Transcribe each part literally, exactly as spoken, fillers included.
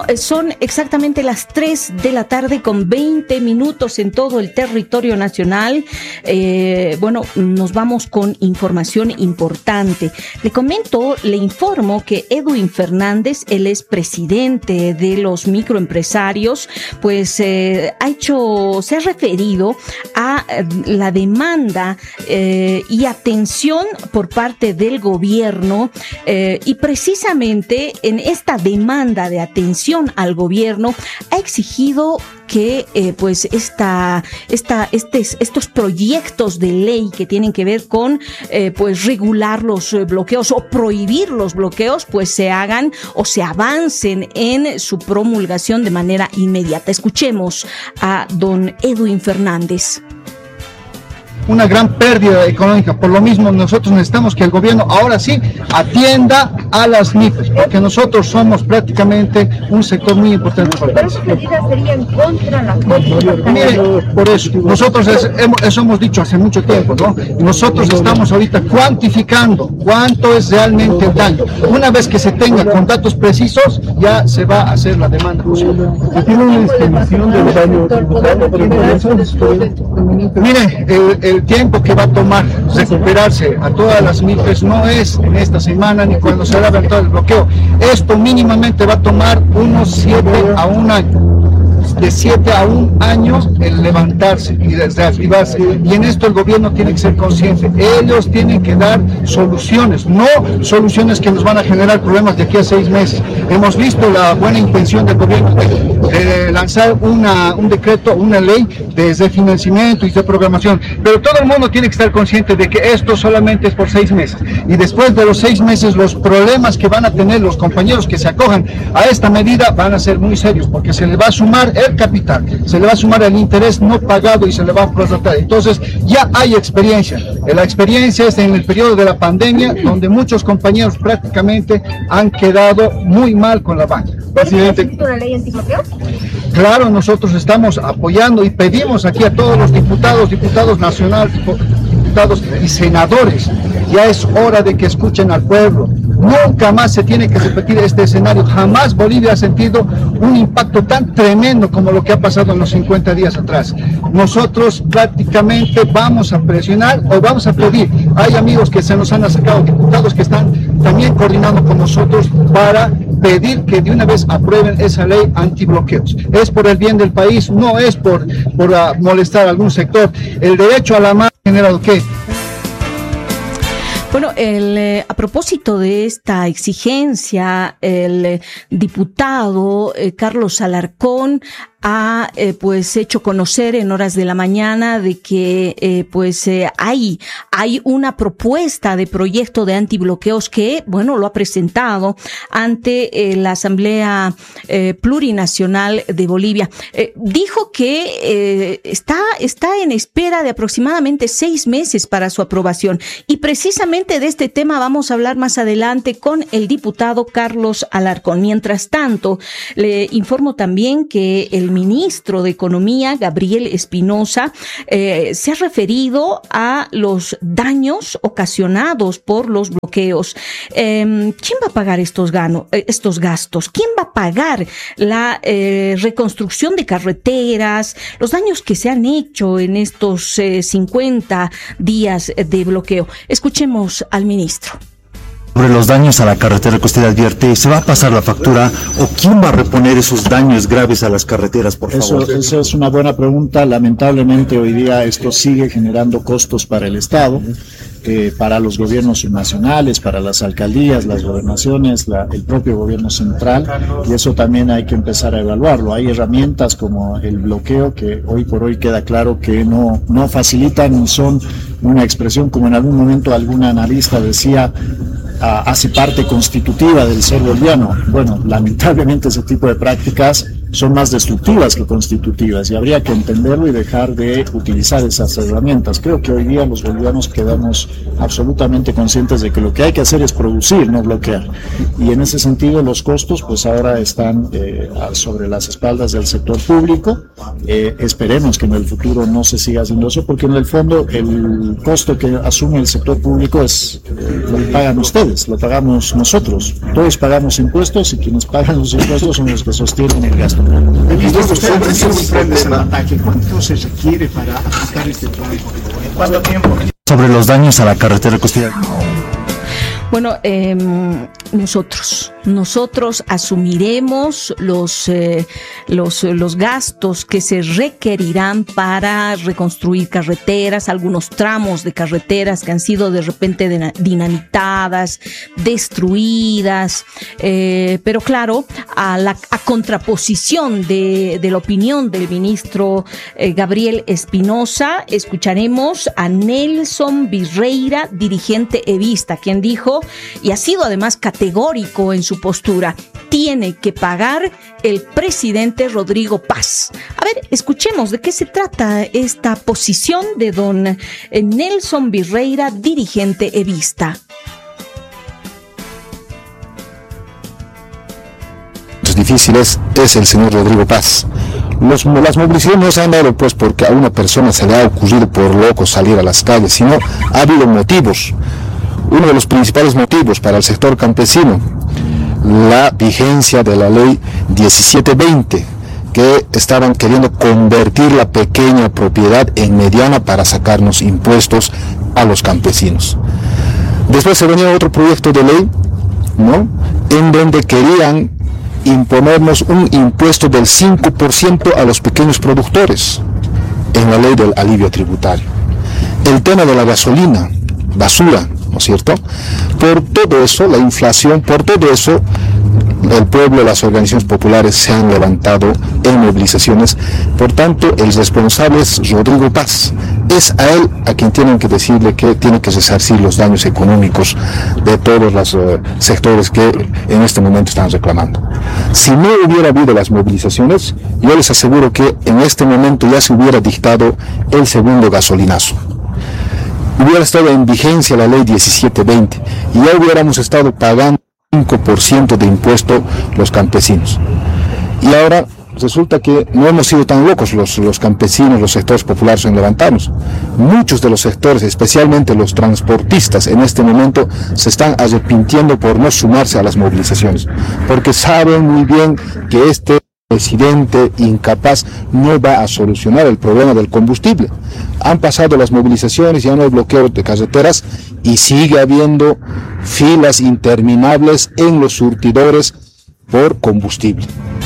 son exactamente las tres de la tarde con veinte minutos en todo el territorio nacional. Eh, bueno, nos vamos con información importante. Le comento, le informo que Edwin Fernández, él es presidente de los microempresarios, pues eh, ha hecho, se ha referido a la demanda eh, y atención por parte del gobierno eh, y precisamente en esta demanda de atención al gobierno ha exigido que eh, pues esta, esta, estes, estos proyectos de ley que tienen que ver con eh, pues regular los bloqueos o prohibir los bloqueos, pues se hagan o se avancen en su promulgación de manera inmediata. Escuchemos a don Edwin Fernández. Una gran pérdida económica. Por lo mismo, nosotros necesitamos que el gobierno ahora sí atienda a las MIPYMES, porque nosotros somos prácticamente un sector muy importante para el país. ¿Pero esas medidas serían contra la Constitución? Mire, por eso, nosotros es, hemos, eso hemos dicho hace mucho tiempo, ¿no? Nosotros estamos ahorita cuantificando cuánto es realmente el daño. Una vez que se tenga con datos precisos, ya se va a hacer la demanda posible. ¿Tiene una estimación del daño tributario? Mire, el, el tiempo que va a tomar recuperarse a todas las MIPYMES no es en esta semana ni cuando se haga todo el bloqueo. Esto mínimamente va a tomar unos siete a un año. De siete a un año el levantarse y reactivarse. Y en esto el gobierno tiene que ser consciente. Ellos tienen que dar soluciones, no soluciones que nos van a generar problemas de aquí a seis meses. Hemos visto la buena intención del gobierno de, de lanzar una, un decreto, una ley de, de financiamiento y de programación. Pero todo el mundo tiene que estar consciente de que esto solamente es por seis meses. Y después de los seis meses, los problemas que van a tener los compañeros que se acojan a esta medida van a ser muy serios, porque se les va a sumar el capital, se le va a sumar el interés no pagado y se le va a protratar. Entonces ya hay experiencia. La experiencia es en el periodo de la pandemia, donde muchos compañeros prácticamente han quedado muy mal con la banca. ¿Necesita una ley antibloqueo? Claro, nosotros estamos apoyando y pedimos aquí a todos los diputados, diputados nacionales, diputados y senadores, ya es hora de que escuchen al pueblo. Nunca más se tiene que repetir este escenario. Jamás Bolivia ha sentido un impacto tan tremendo como lo que ha pasado en los cincuenta días atrás. Nosotros prácticamente vamos a presionar o vamos a pedir. Hay amigos que se nos han acercado, diputados que están también coordinando con nosotros para pedir que de una vez aprueben esa ley antibloqueos. Es por el bien del país, no es por, por uh, molestar a algún sector. El derecho a la mano generado ¿qué? Bueno, el, eh, a propósito de esta exigencia, el eh, diputado eh, Carlos Alarcón ha eh, pues hecho conocer en horas de la mañana de que eh, pues eh, hay hay una propuesta de proyecto de antibloqueos que bueno lo ha presentado ante eh, la Asamblea eh, Plurinacional de Bolivia. Eh, dijo que eh, está está en espera de aproximadamente seis meses para su aprobación y precisamente de este tema vamos a hablar más adelante con el diputado Carlos Alarcón. Mientras tanto, le informo también que el ministro de Economía, Gabriel Espinosa, eh, se ha referido a los daños ocasionados por los bloqueos. Eh, ¿Quién va a pagar estos, gano, eh, estos gastos? ¿Quién va a pagar la eh, reconstrucción de carreteras, los daños que se han hecho en estos eh, cincuenta días de bloqueo? Escuchemos al ministro. Sobre los daños a la carretera que usted advierte, ¿se va a pasar la factura o quién va a reponer esos daños graves a las carreteras, por favor? Eso, eso es una buena pregunta. Lamentablemente hoy día esto sigue generando costos para el Estado, eh, para los gobiernos nacionales, para las alcaldías, las gobernaciones, la, el propio gobierno central, y eso también hay que empezar a evaluarlo. Hay herramientas como el bloqueo que hoy por hoy queda claro que no, no facilitan ni son una expresión, como en algún momento algún analista decía, Uh, hace parte constitutiva del ser boliviano. Bueno, lamentablemente ese tipo de prácticas son más destructivas que constitutivas y habría que entenderlo y dejar de utilizar esas herramientas. Creo que hoy día los bolivianos quedamos absolutamente conscientes de que lo que hay que hacer es producir, no bloquear. Y en ese sentido los costos pues ahora están eh, sobre las espaldas del sector público. Eh, esperemos que en el futuro no se siga haciendo eso, porque en el fondo el costo que asume el sector público es eh, lo que pagan ustedes. ustedes, lo pagamos nosotros. Todos pagamos impuestos y quienes pagan los impuestos son los que sostienen el gasto. ¿Cuánto se requiere para aplicar este plan? ¿Cuánto tiempo? Sobre los daños a la carretera costera. Bueno, eh, nosotros, nosotros asumiremos los, eh, los, los gastos que se requerirán para reconstruir carreteras, algunos tramos de carreteras que han sido de repente dinamitadas, destruidas, eh, pero claro, a la a contraposición de, de la opinión del ministro eh, Gabriel Espinosa, escucharemos a Nelson Virreira, dirigente evista, quien dijo, y ha sido además categórico en su postura, tiene que pagar el presidente Rodrigo Paz. A ver, escuchemos de qué se trata esta posición de don Nelson Virreira, dirigente evista. Difíciles es el señor Rodrigo Paz. Los, las movilizaciones no se han dado pues porque a una persona se le ha ocurrido por loco salir a las calles, sino ha habido motivos. Uno de los principales motivos para el sector campesino, la vigencia de la ley diecisiete veinte, que estaban queriendo convertir la pequeña propiedad en mediana para sacarnos impuestos a los campesinos. Después se venía otro proyecto de ley, ¿no?, en donde querían imponernos un impuesto del cinco por ciento a los pequeños productores en la ley del alivio tributario. El tema de la gasolina, basura, ¿no es cierto? Por todo eso, la inflación, por todo eso, el pueblo, las organizaciones populares se han levantado en movilizaciones. Por tanto, el responsable es Rodrigo Paz. Es a él a quien tienen que decirle que tiene que resarcir los daños económicos de todos los uh, sectores que en este momento están reclamando. Si no hubiera habido las movilizaciones, yo les aseguro que en este momento ya se hubiera dictado el segundo gasolinazo. Hubiera estado en vigencia la ley diecisiete veinte y ya hubiéramos estado pagando cinco por ciento de impuesto los campesinos. Y ahora resulta que no hemos sido tan locos los, los campesinos, los sectores populares en levantarnos. Muchos de los sectores, especialmente los transportistas, en este momento se están arrepintiendo por no sumarse a las movilizaciones, porque saben muy bien que este presidente incapaz no va a solucionar el problema del combustible. Han pasado las movilizaciones, ya no hay bloqueos de carreteras y sigue habiendo filas interminables en los surtidores por combustible.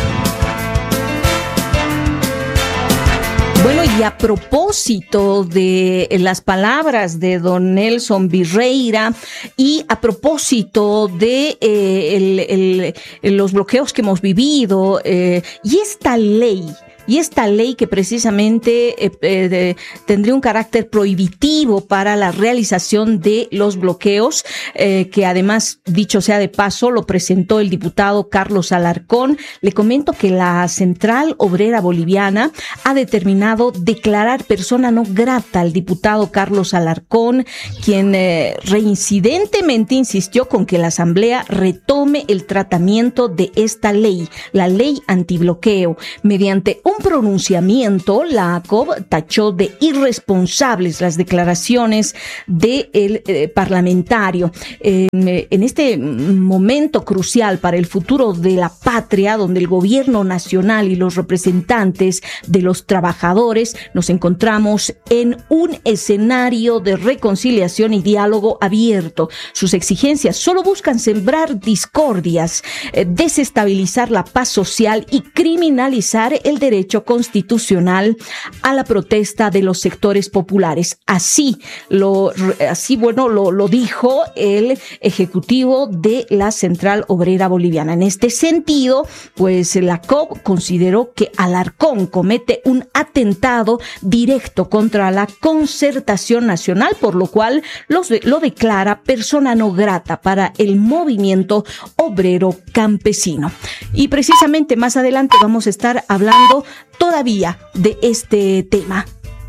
Bueno, y a propósito de las palabras de don Nelson Virreira y a propósito de eh, el, el, los bloqueos que hemos vivido eh, y esta ley, Y esta ley que precisamente eh, eh, de, tendría un carácter prohibitivo para la realización de los bloqueos, eh, que además, dicho sea de paso, lo presentó el diputado Carlos Alarcón. Le comento que la Central Obrera Boliviana ha determinado declarar persona no grata al diputado Carlos Alarcón, quien eh, reincidentemente insistió con que la Asamblea retome el tratamiento de esta ley, la ley antibloqueo, mediante un pronunciamiento. La A C O B tachó de irresponsables las declaraciones del eh, parlamentario. Eh, en este momento crucial para el futuro de la patria, donde el gobierno nacional y los representantes de los trabajadores nos encontramos en un escenario de reconciliación y diálogo abierto. Sus exigencias solo buscan sembrar discordias, eh, desestabilizar la paz social y criminalizar el derecho constitucional a la protesta de los sectores populares. Así lo, así bueno, lo, lo dijo el ejecutivo de la Central Obrera Boliviana. En este sentido, pues la C O B consideró que Alarcón comete un atentado directo contra la concertación nacional, por lo cual los, lo declara persona no grata para el movimiento obrero campesino. Y precisamente más adelante vamos a estar hablando todavía de este tema.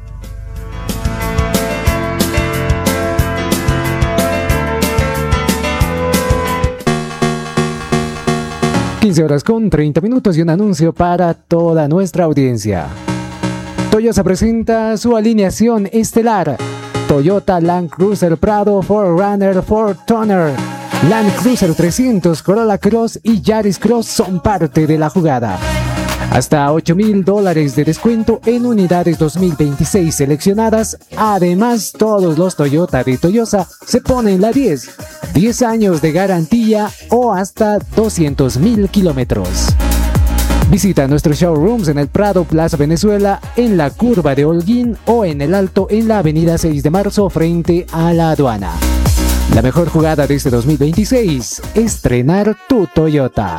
quince horas con treinta minutos y un anuncio para toda nuestra audiencia. Toyosa presenta su alineación estelar. Toyota Land Cruiser Prado, cuatro runner, cuatro Toner, Land Cruiser trescientos, Corolla Cross y Yaris Cross son parte de la jugada. Hasta ocho mil dólares de descuento en unidades dos mil veintiséis seleccionadas. Además, todos los Toyota de Toyosa se ponen la diez. diez años de garantía o hasta doscientos mil kilómetros. Visita nuestros showrooms en el Prado Plaza Venezuela, en la curva de Holguín o en el Alto en la avenida seis de marzo frente a la aduana. La mejor jugada de este dos mil veintiséis, estrenar tu Toyota.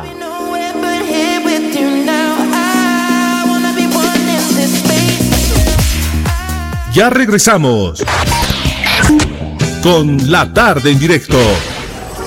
Ya regresamos con La Tarde en Directo